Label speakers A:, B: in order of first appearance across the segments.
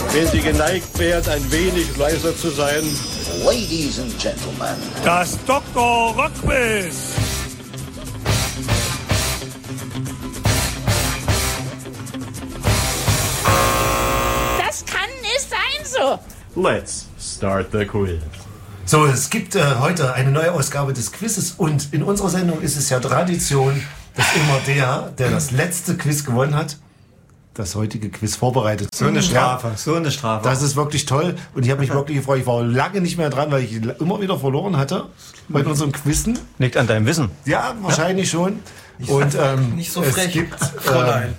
A: wenn Sie geneigt wären, ein wenig leiser zu sein.
B: Ladies and Gentlemen.
C: Das Dr. Rockquiz.
D: Das kann nicht sein so.
E: Let's start the quiz.
F: So, es gibt heute eine neue Ausgabe des Quizzes und in unserer Sendung ist es ja Tradition, dass immer der das letzte Quiz gewonnen hat, das heutige Quiz vorbereitet.
G: So eine Strafe,
F: Ja,
G: so eine Strafe.
F: das ist wirklich toll und ich habe mich wirklich gefreut. Ich war lange nicht mehr dran, weil ich immer wieder verloren hatte bei unserem Quizzen.
G: Liegt an deinem Wissen.
F: Ja, wahrscheinlich schon. Und
H: Nicht so frech,
F: Fräulein.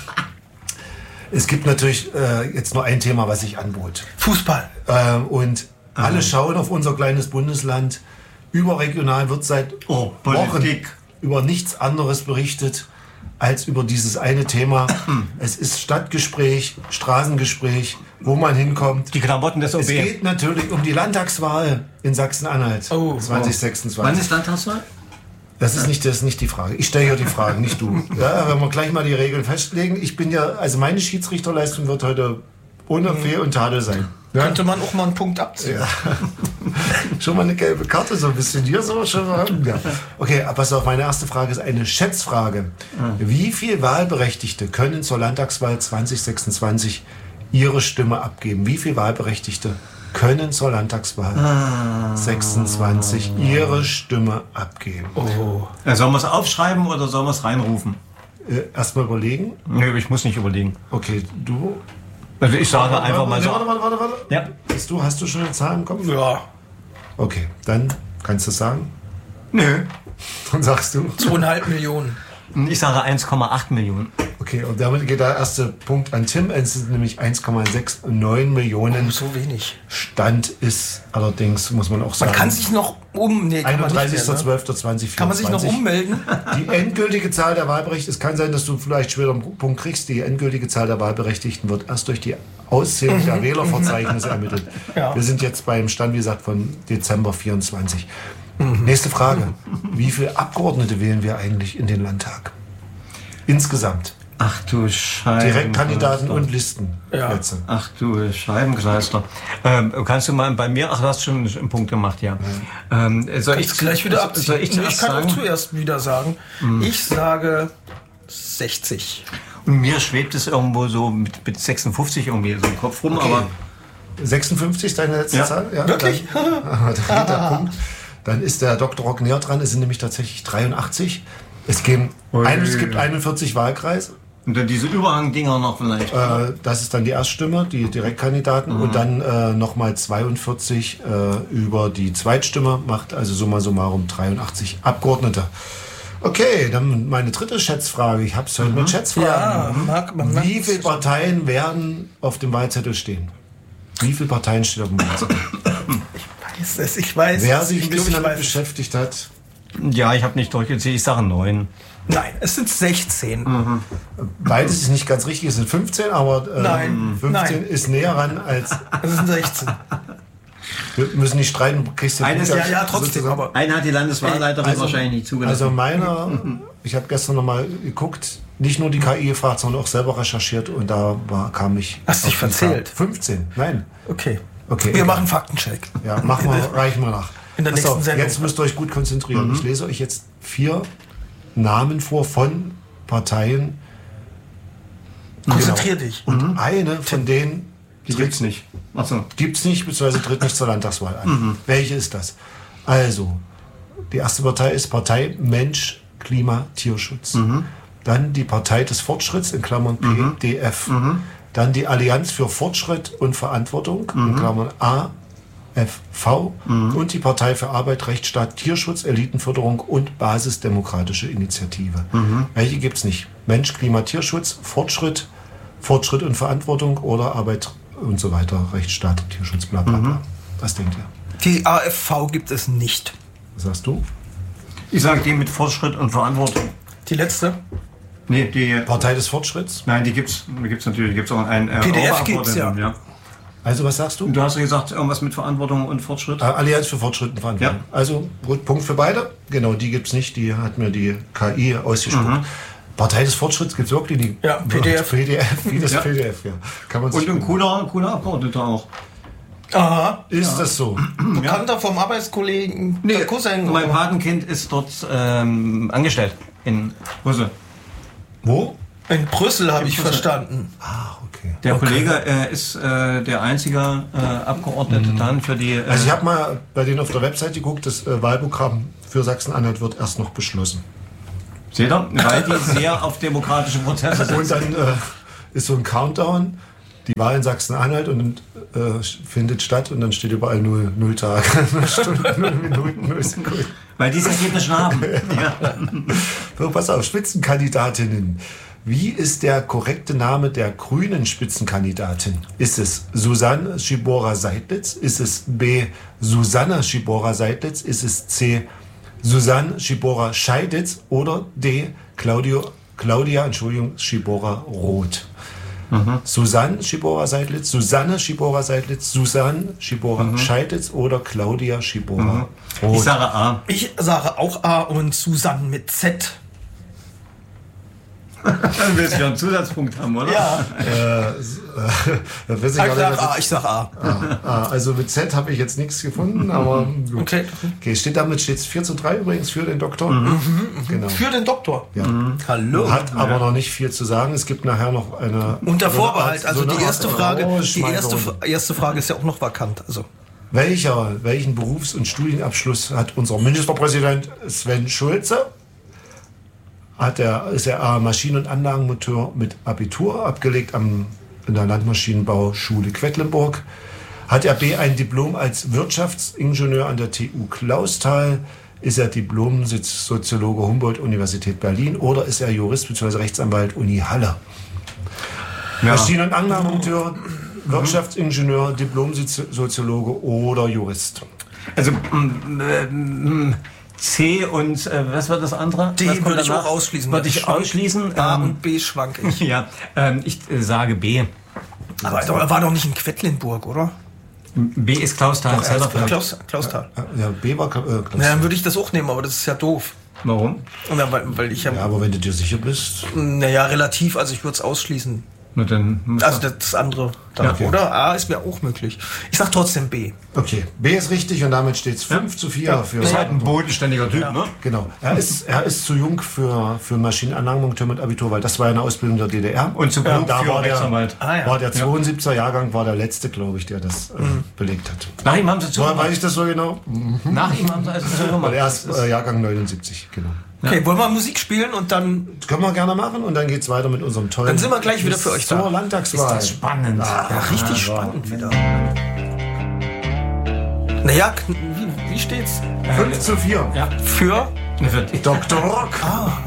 F: Es gibt natürlich jetzt nur ein Thema, was sich anbot.
H: Fußball.
F: Und alle schauen auf unser kleines Bundesland. Überregional wird seit Wochen über nichts anderes berichtet als über dieses eine Thema. Es ist Stadtgespräch, Straßengespräch, wo man hinkommt.
G: Die Klamotten des OB.
F: Es geht natürlich um die Landtagswahl in Sachsen-Anhalt 2026.
G: Wann ist Landtagswahl?
F: Das ist nicht die Frage. Ich stelle ja die Fragen, nicht du. Ja, wenn wir gleich mal die Regeln festlegen. Ich bin ja, also meine Schiedsrichterleistung wird heute ohne Fehl und Tadel sein. Ja?
H: Könnte man auch mal einen Punkt abziehen.
F: Ja. Schon mal eine gelbe Karte, so ein bisschen hier so. Schon mal. Ja. Okay, aber pass auf, meine erste Frage ist eine Schätzfrage. Wie viele Wahlberechtigte können zur Landtagswahl 2026 ihre Stimme abgeben? Wie viele Wahlberechtigte können zur Landtagswahl 26 ihre Stimme abgeben?
G: Sollen wir es aufschreiben oder sollen wir es reinrufen?
F: Erstmal überlegen.
G: Nö, ich muss nicht überlegen.
F: Okay, du?
G: Also ich sage einfach mal so.
F: Warte.
G: Ja.
F: Hast du schon eine Zahl im Kopf?
H: Ja.
F: Okay, dann kannst du es sagen.
G: Nö.
F: Dann sagst du.
H: 2,5 Millionen.
G: Ich sage 1,8 Millionen.
F: Okay, und damit geht der erste Punkt an Tim. Es sind nämlich 1,69 Millionen.
H: So wenig.
F: Stand ist allerdings, muss man auch sagen.
H: Man kann sich noch Nee,
F: 31.12.2024.
H: Kann man sich noch ummelden?
F: Die endgültige Zahl der Wahlberechtigten, es kann sein, dass du vielleicht später einen Punkt kriegst, die endgültige Zahl der Wahlberechtigten wird erst durch die Auszählung der Wählerverzeichnisse ermittelt.
H: Ja.
F: Wir sind jetzt beim Stand, wie gesagt, von Dezember 24. Nächste Frage. Wie viele Abgeordnete wählen wir eigentlich in den Landtag? Insgesamt.
G: Ach du Scheibenkleister.
F: Direktkandidaten und Listenplätze.
G: Ach du Scheibenkleister. Kannst du mal bei mir, du hast schon einen Punkt gemacht, ja. Soll ich
H: gleich wieder abziehen?
G: Soll ich
H: kann
G: sagen?
H: auch zuerst wieder sagen. Ich sage 60.
G: Und mir schwebt es irgendwo so mit 56 irgendwie so im Kopf rum, aber
F: 56 ist deine letzte Zahl? Ja,
H: wirklich?
F: Dann geht der Punkt. Dann ist der Dr. Rock näher dran. Es sind nämlich tatsächlich 83. Es gibt 41 Wahlkreise.
G: Und dann diese Überhangdinger noch vielleicht.
F: Das ist dann die Erststimme, die Direktkandidaten. Und dann nochmal 42 über die Zweitstimme. Macht also summa summarum 83 Abgeordnete. Okay, dann meine dritte Schätzfrage. Ich habe es heute mit Schätzfragen.
H: Ja,
F: Wie viele Parteien werden auf dem Wahlzettel stehen? Wie viele Parteien stehen auf dem Wahlzettel?
H: Ich weiß.
F: Wer sich ein bisschen damit beschäftigt hat.
G: Ja, ich habe nicht durchgezählt. Ich sage 9.
H: Nein, es sind 16.
F: Beides ist nicht ganz richtig, es sind 15, aber
H: Nein,
F: 15 ist näher ran als...
H: Es sind 16.
F: Wir müssen nicht streiten, kriegst du
H: trotzdem. Aber
G: Einer hat die Landeswahlleiterin wahrscheinlich nicht zugelassen.
F: Also ich habe gestern nochmal geguckt, nicht nur die KI gefragt, sondern auch selber recherchiert und da kam ich...
H: Hast dich verzählt?
F: 15, nein.
H: Okay.
F: Wir
H: machen Faktencheck.
F: Ja, reichen wir nach.
H: In der nächsten Sendung.
F: Jetzt müsst ihr euch gut konzentrieren. Ich lese euch jetzt 4 Namen vor von Parteien.
H: Konzentrier dich.
F: Und eine von denen
G: die gibt's nicht. Achso.
F: Gibt's nicht, beziehungsweise tritt nicht zur Landtagswahl an. Welche ist das? Also, die erste Partei ist Partei Mensch, Klima, Tierschutz. Dann die Partei des Fortschritts, in Klammern PDF. Dann die Allianz für Fortschritt und Verantwortung, in Klammern AFV. Und die Partei für Arbeit, Rechtsstaat, Tierschutz, Elitenförderung und Basisdemokratische Initiative. Welche gibt es nicht? Mensch, Klima, Tierschutz, Fortschritt und Verantwortung oder Arbeit und so weiter, Rechtsstaat, Tierschutz, bla bla bla. Was denkt ihr?
H: Die AFV gibt es nicht.
F: Was sagst du?
G: Ich sage die mit Fortschritt und Verantwortung.
H: Die letzte?
G: Nee, die
F: Partei des Fortschritts?
G: Nein, die gibt's natürlich. Die gibt's auch ein
H: PDF gibt's ja.
F: Also was sagst du?
G: Du hast ja gesagt, irgendwas mit Verantwortung und Fortschritt.
F: Allianz für Fortschritt und Verantwortung.
G: Ja.
F: Also gut, Punkt für beide. Genau, die gibt's nicht. Die hat mir die KI ausgespuckt. Partei des Fortschritts gibt es wirklich die
H: PDF.
F: Wie das PDF, ja. Kann man sich
G: Und ein cooler Abgeordneter auch.
H: Aha.
F: Ist das so?
H: Bekannter vom Arbeitskollegen, der Cousin.
G: Mein Patenkind ist dort angestellt in Brüssel.
F: Wo?
H: In Brüssel habe ich verstanden.
F: Ah, okay.
G: Der Kollege ist der einzige Abgeordnete dann für die...
F: Also ich habe mal bei denen auf der Website geguckt, das Wahlprogramm für Sachsen-Anhalt wird erst noch beschlossen.
G: Seht ihr? Weil die sehr auf demokratische Prozesse sind.
F: Und dann ist so ein Countdown, die Wahl in Sachsen-Anhalt und findet statt und dann steht überall 0 Tage, 0 Stunden, 0 Minuten, 0 Sekunden.
G: Weil die das Ergebnis schon haben. Ja.
F: So, pass auf, Spitzenkandidatinnen. Wie ist der korrekte Name der grünen Spitzenkandidatin? Ist es Susanne Schibora-Seidlitz? Ist es B. Susanne Schibora-Seidlitz? Ist es C. Susanne Schibora-Scheiditz? Oder D. Claudia Schibora-Roth? Susanne Schibora-Seidlitz, Susanne Schibora-Seidlitz, Susanne Schibora-Scheiditz oder Claudia Schibora-Roth?
G: Ich sage A.
H: Ich sage auch A und Susanne mit Z.
G: Dann willst du ja einen Zusatzpunkt haben, oder?
H: Ja. Ich sag A.
F: Also mit Z habe ich jetzt nichts gefunden, aber gut.
H: Okay.
F: Damit steht es 4:3 übrigens für den Doktor. Genau.
H: Für den Doktor.
F: Ja.
H: Hallo.
F: Hat aber noch nicht viel zu sagen. Es gibt nachher noch eine...
H: Unter Vorbehalt.
F: so
H: Also
F: eine
H: die erste Frage,
F: Rausschmeißung.
H: erste Frage ist ja auch noch vakant. Also.
F: Welchen Berufs- und Studienabschluss hat unser Ministerpräsident Sven Schulze? Ist er Maschinen- und Anlagenmonteur mit Abitur abgelegt in der Landmaschinenbauschule Quedlinburg? Hat er B. ein Diplom als Wirtschaftsingenieur an der TU Clausthal? Ist er Diplom-Soziologe Humboldt-Universität Berlin? Oder ist er Jurist bzw. Rechtsanwalt Uni Halle? Ja. Maschinen- und Anlagenmonteur, Wirtschaftsingenieur, Diplom-Soziologe oder Jurist?
G: Also C und was war das andere?
H: D würde ich auch ausschließen.
G: Würde ich ausschließen.
H: A und B schwank ich.
G: Ja, ich sage B.
H: Aber er war doch nicht in Quedlinburg, oder?
G: B ist Clausthal.
H: Clausthal.
F: Ja, B war Clausthal.
H: Na, dann würde ich das auch nehmen, aber das ist ja doof.
G: Warum?
H: Ja, weil ich
F: Ja, aber wenn du dir sicher bist...
H: Naja, relativ, also ich würde es ausschließen.
G: Na, dann
H: Also das andere dann,
F: Okay.
H: oder? A ist mir auch möglich. Ich sag trotzdem B.
F: Okay, B ist richtig und damit steht es 5:4 für...
G: ist halt ein bodenständiger Typ, ne?
F: Genau. Er ist zu jung für Maschinenanlagenmonteur mit Abitur, weil das war ja eine Ausbildung der DDR.
G: Und zu gut
F: da
G: für
F: war
G: Rechtsanwalt.
F: war der 72er Jahrgang war der letzte, glaube ich, der das belegt hat.
G: Nach ihm haben sie
F: Woher weiß ich das so genau?
G: Nach ihm haben sie also
F: Weil er ist Jahrgang 79, genau.
H: Okay, wollen wir Musik spielen und dann...
F: Das können wir gerne machen und dann geht es weiter mit unserem tollen...
H: Dann sind wir gleich wieder für euch da.
F: zur Landtagswahl.
G: Das spannend.
H: Ja, richtig spannend wieder. Naja, wie steht's?
F: 5:4.
G: Ja.
H: Für
G: Für die.
F: Dr. Rock.